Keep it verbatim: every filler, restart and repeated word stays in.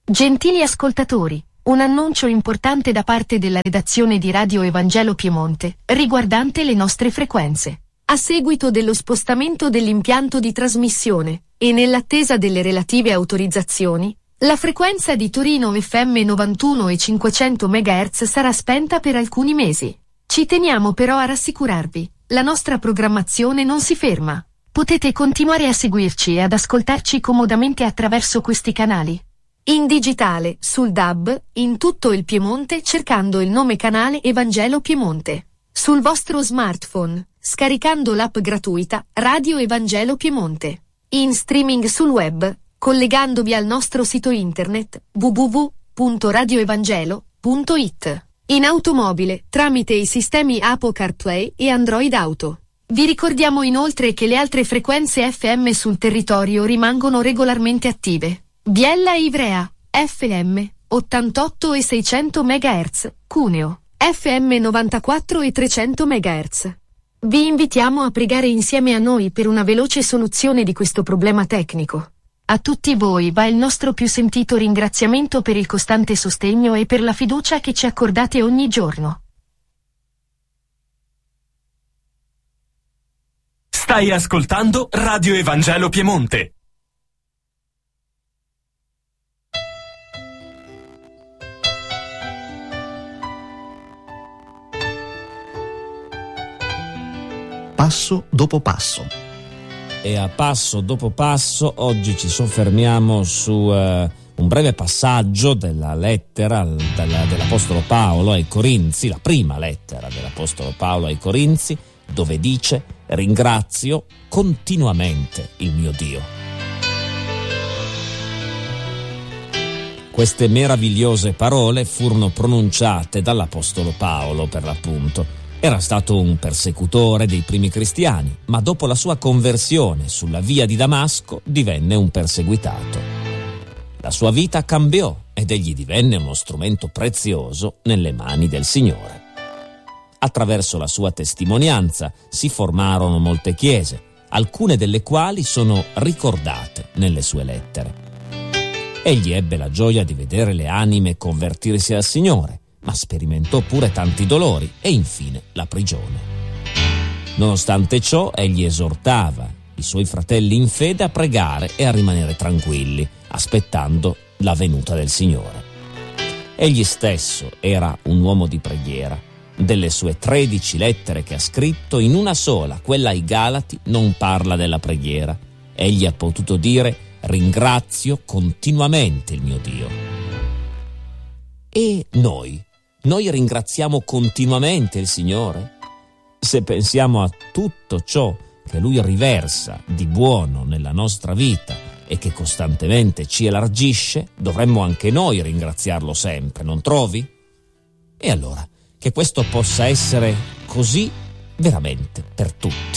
Gentili ascoltatori, un annuncio importante da parte della redazione di Radio Evangelo Piemonte, riguardante le nostre frequenze. A seguito dello spostamento dell'impianto di trasmissione, e nell'attesa delle relative autorizzazioni, la frequenza di Torino F M novantuno e cinquecento megahertz sarà spenta per alcuni mesi. Ci teniamo però a rassicurarvi, la nostra programmazione non si ferma. Potete continuare a seguirci e ad ascoltarci comodamente attraverso questi canali. In digitale, sul D A B, in tutto il Piemonte cercando il nome canale Evangelo Piemonte. Sul vostro smartphone, scaricando l'app gratuita Radio Evangelo Piemonte. In streaming sul web, collegandovi al nostro sito internet w w w punto radio evangelo punto i t. In automobile, tramite i sistemi Apple CarPlay e Android Auto. Vi ricordiamo inoltre che le altre frequenze F M sul territorio rimangono regolarmente attive. Biella e Ivrea, F M, ottantotto e seicento megahertz, Cuneo, F M novantaquattro e trecento megahertz. Vi invitiamo a pregare insieme a noi per una veloce soluzione di questo problema tecnico. A tutti voi va il nostro più sentito ringraziamento per il costante sostegno e per la fiducia che ci accordate ogni giorno. Stai ascoltando Radio Evangelo Piemonte. Passo dopo passo. E a passo dopo passo oggi ci soffermiamo su uh, un breve passaggio della lettera della, dell'Apostolo Paolo ai Corinzi, la prima lettera dell'Apostolo Paolo ai Corinzi, dove dice: ringrazio continuamente il mio Dio. Queste meravigliose parole furono pronunciate dall'Apostolo Paolo, per l'appunto. Era stato un persecutore dei primi cristiani, ma dopo la sua conversione sulla via di Damasco divenne un perseguitato. La sua vita cambiò ed egli divenne uno strumento prezioso nelle mani del Signore. Attraverso la sua testimonianza si formarono molte chiese, alcune delle quali sono ricordate nelle sue lettere. Egli ebbe la gioia di vedere le anime convertirsi al Signore, ma sperimentò pure tanti dolori e infine la prigione. Nonostante ciò, egli esortava i suoi fratelli in fede a pregare e a rimanere tranquilli, aspettando la venuta del Signore. Egli stesso era un uomo di preghiera. Delle sue tredici lettere che ha scritto, in una sola, quella ai Galati, non parla della preghiera. Egli ha potuto dire: ringrazio continuamente il mio Dio. E noi? Noi ringraziamo continuamente il Signore? Se pensiamo a tutto ciò che Lui riversa di buono nella nostra vita e che costantemente ci elargisce, dovremmo anche noi ringraziarlo sempre, non trovi? E allora, che questo possa essere così veramente per tutti.